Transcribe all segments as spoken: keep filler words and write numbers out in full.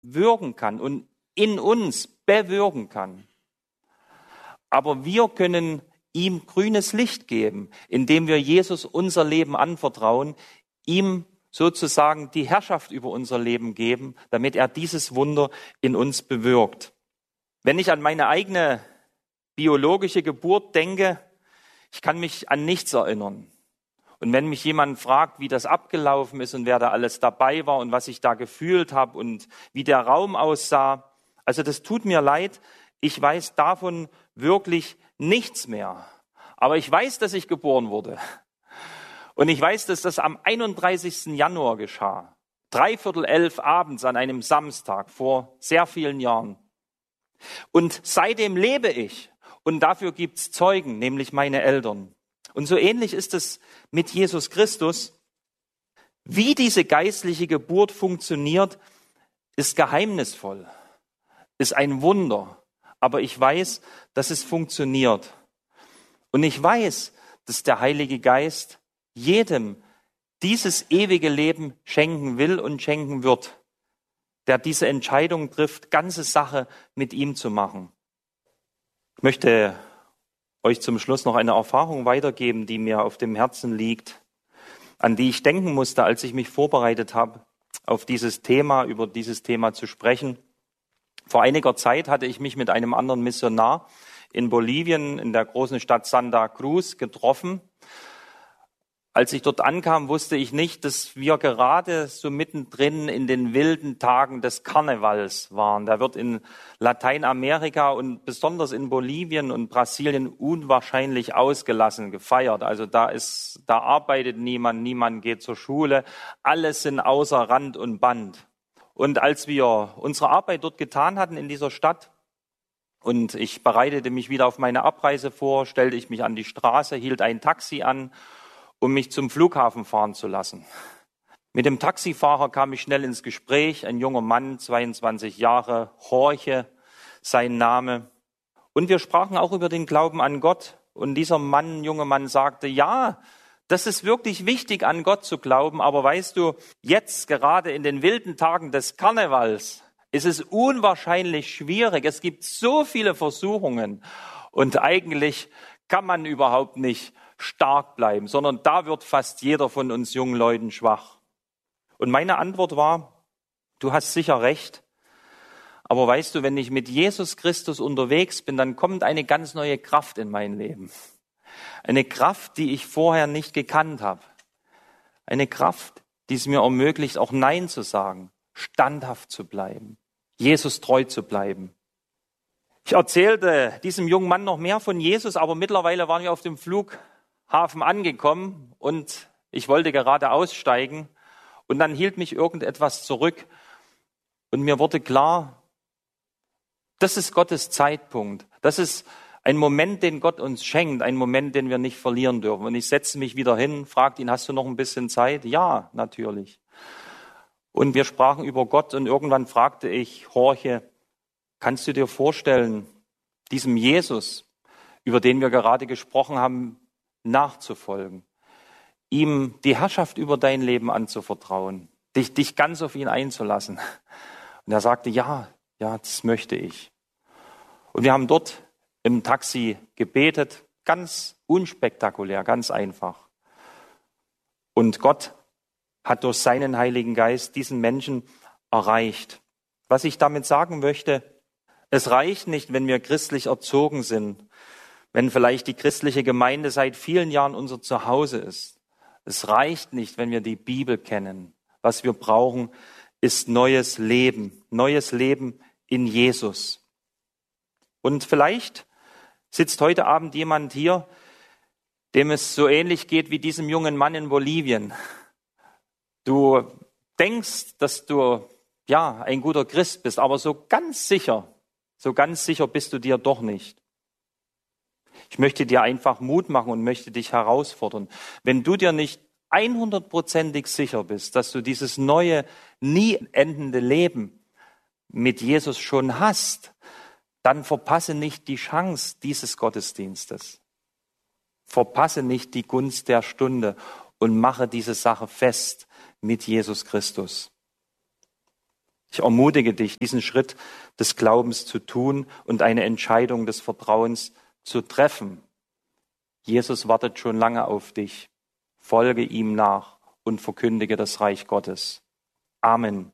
wirken kann und in uns bewirken kann. Aber wir können ihm grünes Licht geben, indem wir Jesus unser Leben anvertrauen, ihm sozusagen die Herrschaft über unser Leben geben, damit er dieses Wunder in uns bewirkt. Wenn ich an meine eigene biologische Geburt denke, ich kann mich an nichts erinnern. Und wenn mich jemand fragt, wie das abgelaufen ist und wer da alles dabei war und was ich da gefühlt habe und wie der Raum aussah, also das tut mir leid, ich weiß davon wirklich nichts mehr. Aber ich weiß, dass ich geboren wurde. Und ich weiß, dass das am einunddreißigsten Januar geschah. Dreiviertel elf abends an einem Samstag vor sehr vielen Jahren. Und seitdem lebe ich. Und dafür gibt's Zeugen, nämlich meine Eltern. Und so ähnlich ist es mit Jesus Christus. Wie diese geistliche Geburt funktioniert, ist geheimnisvoll, ist ein Wunder. Aber ich weiß, dass es funktioniert. Und ich weiß, dass der Heilige Geist jedem dieses ewige Leben schenken will und schenken wird, der diese Entscheidung trifft, ganze Sache mit ihm zu machen. Ich möchte euch zum Schluss noch eine Erfahrung weitergeben, die mir auf dem Herzen liegt, an die ich denken musste, als ich mich vorbereitet habe, auf dieses Thema, über dieses Thema zu sprechen. Vor einiger Zeit hatte ich mich mit einem anderen Missionar in Bolivien, in der großen Stadt Santa Cruz, getroffen. Als ich dort ankam, wusste ich nicht, dass wir gerade so mittendrin in den wilden Tagen des Karnevals waren. Der wird in Lateinamerika und besonders in Bolivien und Brasilien unwahrscheinlich ausgelassen gefeiert. Also da ist, da arbeitet niemand, niemand geht zur Schule. Alles sind außer Rand und Band. Und als wir unsere Arbeit dort getan hatten in dieser Stadt und ich bereitete mich wieder auf meine Abreise vor, stellte ich mich an die Straße, hielt ein Taxi an, um mich zum Flughafen fahren zu lassen. Mit dem Taxifahrer kam ich schnell ins Gespräch, ein junger Mann, zweiundzwanzig Jahre, Jorge, sein Name. Und wir sprachen auch über den Glauben an Gott. Und dieser Mann, junger Mann, sagte, ja, das ist wirklich wichtig, an Gott zu glauben. Aber weißt du, jetzt gerade in den wilden Tagen des Karnevals ist es unwahrscheinlich schwierig. Es gibt so viele Versuchungen. Und eigentlich kann man überhaupt nicht stark bleiben, sondern da wird fast jeder von uns jungen Leuten schwach. Und meine Antwort war, du hast sicher recht, aber weißt du, wenn ich mit Jesus Christus unterwegs bin, dann kommt eine ganz neue Kraft in mein Leben. Eine Kraft, die ich vorher nicht gekannt habe. Eine Kraft, die es mir ermöglicht, auch Nein zu sagen, standhaft zu bleiben, Jesus treu zu bleiben. Ich erzählte diesem jungen Mann noch mehr von Jesus, aber mittlerweile waren wir auf dem Flughafen angekommen und ich wollte gerade aussteigen und dann hielt mich irgendetwas zurück und mir wurde klar, das ist Gottes Zeitpunkt. Das ist ein Moment, den Gott uns schenkt, ein Moment, den wir nicht verlieren dürfen. Und ich setzte mich wieder hin, fragte ihn, hast du noch ein bisschen Zeit? Ja, natürlich. Und wir sprachen über Gott und irgendwann fragte ich Jorge, kannst du dir vorstellen, diesem Jesus, über den wir gerade gesprochen haben, nachzufolgen, ihm die Herrschaft über dein Leben anzuvertrauen, dich, dich ganz auf ihn einzulassen? Und er sagte, ja, ja, das möchte ich. Und wir haben dort im Taxi gebetet, ganz unspektakulär, ganz einfach. Und Gott hat durch seinen Heiligen Geist diesen Menschen erreicht. Was ich damit sagen möchte, es reicht nicht, wenn wir christlich erzogen sind, wenn vielleicht die christliche Gemeinde seit vielen Jahren unser Zuhause ist. Es reicht nicht, wenn wir die Bibel kennen. Was wir brauchen, ist neues Leben, neues Leben in Jesus. Und vielleicht sitzt heute Abend jemand hier, dem es so ähnlich geht wie diesem jungen Mann in Bolivien. Du denkst, dass du ja ein guter Christ bist, aber so ganz sicher, so ganz sicher bist du dir doch nicht. Ich möchte dir einfach Mut machen und möchte dich herausfordern. Wenn du dir nicht hundertprozentig sicher bist, dass du dieses neue, nie endende Leben mit Jesus schon hast, dann verpasse nicht die Chance dieses Gottesdienstes. Verpasse nicht die Gunst der Stunde und mache diese Sache fest mit Jesus Christus. Ich ermutige dich, diesen Schritt des Glaubens zu tun und eine Entscheidung des Vertrauens zu treffen. Jesus wartet schon lange auf dich. Folge ihm nach und verkündige das Reich Gottes. Amen.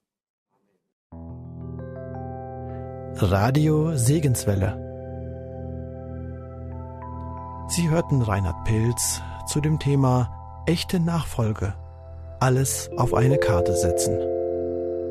Radio Segenswelle. Sie hörten Reinhard Pilz zu dem Thema echte Nachfolge. Alles auf eine Karte setzen.